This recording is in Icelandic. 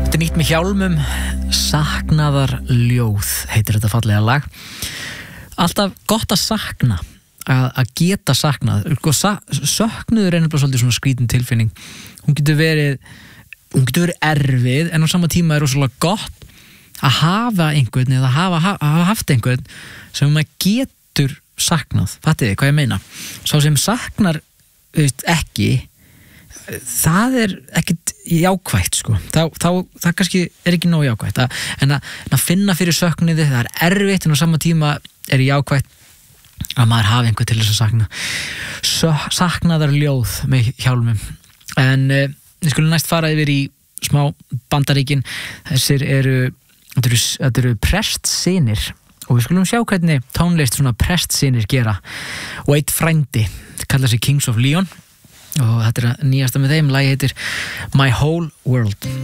Þetta er nýtt með Hjálmum, Saknaðar ljóð heitir þetta fallega lag. Alltaf gott að sakna, að geta saknað. Söknuður er nefnilega svolítið svona skrítin tilfinning. Hún getur verið erfið, en á sama tíma er rosalega gott að hafa einhvern eða hafa haft einhvern sem maður getur saknað. Fattiði hvað ég meina? Sá sem saknar ekki, það er ekkert jákvætt sko. Það kannski er ekki nóg jákvætt en að finna fyrir söknuði, það er erfitt en á sama tíma er jákvætt að maður hafi einhver til þess að sakna. Saknaðar ljóð með Hjálmum. En við skulum næst fara yfir í smá Bandaríkin. Þetta eru prestssynir og við skulum sjá hvernig tónlist svona prestssynir gera. Og einn frændi kallar sig Kings of Leon og þetta er nýjasta með þeim. Lagið heitir My Whole World.